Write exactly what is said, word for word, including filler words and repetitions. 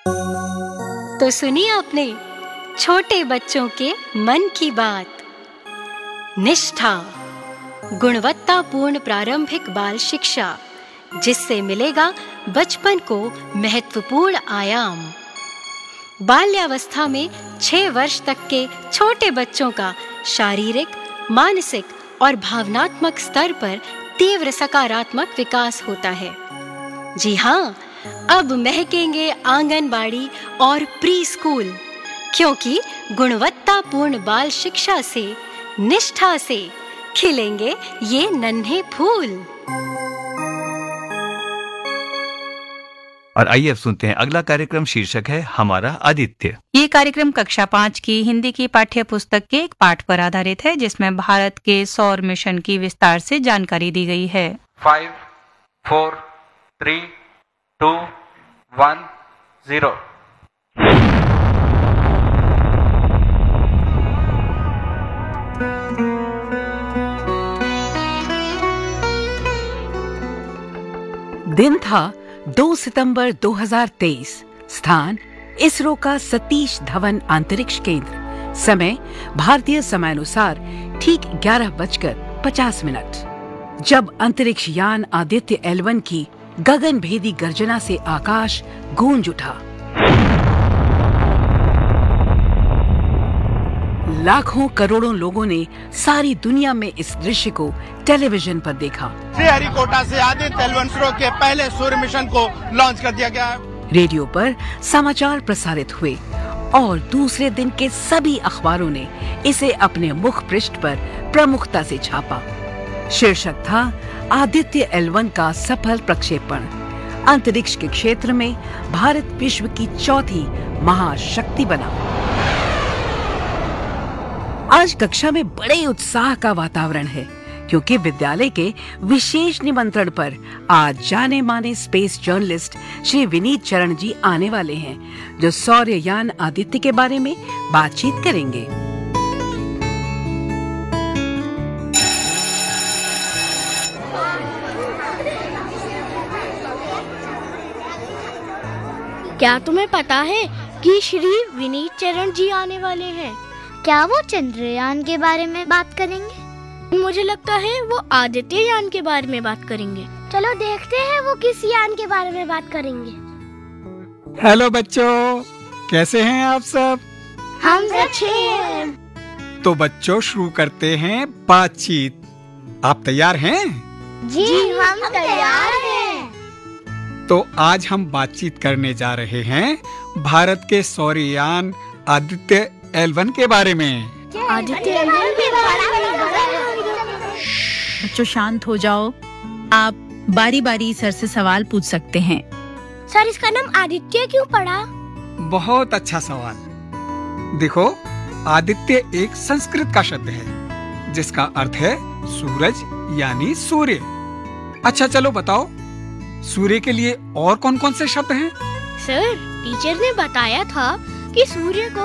तो सुनिए अपने छोटे बच्चों के मन की बात। निष्ठा, गुणवत्तापूर्ण प्रारंभिक बाल शिक्षा, जिससे मिलेगा बचपन को महत्वपूर्ण आयाम। बाल्यावस्था में छह वर्ष तक के छोटे बच्चों का शारीरिक, मानसिक और भावनात्मक स्तर पर तीव्र सकारात्मक विकास होता है। जी हाँ, अब महकेंगे आंगनबाड़ी और प्री स्कूल, क्योंकि गुणवत्तापूर्ण बाल शिक्षा से, निष्ठा से खिलेंगे ये नन्हे फूल। और आइए अब सुनते हैं अगला कार्यक्रम। शीर्षक है हमारा आदित्य। ये कार्यक्रम कक्षा पाँच की हिंदी की पाठ्य पुस्तक के एक पाठ पर आधारित है, जिसमें भारत के सौर मिशन की विस्तार से जानकारी दी गई है। Five four three to one zero. दिन था दो सितंबर दो हज़ार तेईस। स्थान इसरो का सतीश धवन अंतरिक्ष केंद्र। समय भारतीय समयानुसार ठीक ग्यारह बजकर पचास मिनट। जब अंतरिक्ष यान आदित्य एल वन की गगनभेदी गर्जना से आकाश गूंज उठा। लाखों करोड़ों लोगों ने सारी दुनिया में इस दृश्य को टेलीविजन पर देखा। श्रीहरिकोटा से आदित्य एल वन इसरो के पहले सूर्य मिशन को लॉन्च कर दिया गया है। रेडियो पर समाचार प्रसारित हुए और दूसरे दिन के सभी अखबारों ने इसे अपने मुख पृष्ठ पर प्रमुखता से छापा। शीर्षक था आदित्य एल वन का सफल प्रक्षेपण। अंतरिक्ष के क्षेत्र में भारत विश्व की चौथी महाशक्ति बना। आज कक्षा में बड़े उत्साह का वातावरण है, क्योंकि विद्यालय के विशेष निमंत्रण पर आज जाने माने स्पेस जर्नलिस्ट श्री विनीत चरण जी आने वाले हैं, जो सौरयान आदित्य के बारे में बातचीत करेंगे। क्या तुम्हें पता है कि श्री विनीत चरण जी आने वाले हैं? क्या वो चंद्रयान के बारे में बात करेंगे? मुझे लगता है वो आदित्य यान के बारे में बात करेंगे। चलो देखते हैं वो किस यान के बारे में बात करेंगे। हेलो बच्चों, कैसे हैं आप सब? हम अच्छे हैं। तो बच्चों, शुरू करते हैं बातचीत। आप तैयार हैं? जी, जी हम तैयार हैं। तो आज हम बातचीत करने जा रहे हैं भारत के सौरयान आदित्य एल वन के बारे में। आदित्य एल वन के बारे में? बच्चों शांत हो जाओ, आप बारी बारी सर से सवाल पूछ सकते हैं। सर, इसका नाम आदित्य क्यों पड़ा? बहुत अच्छा सवाल। देखो, आदित्य एक संस्कृत का शब्द है जिसका अर्थ है सूरज यानी सूर्य। अच्छा चलो बताओ, सूर्य के लिए और कौन कौन से शब्द हैं? सर, टीचर ने बताया था कि सूर्य को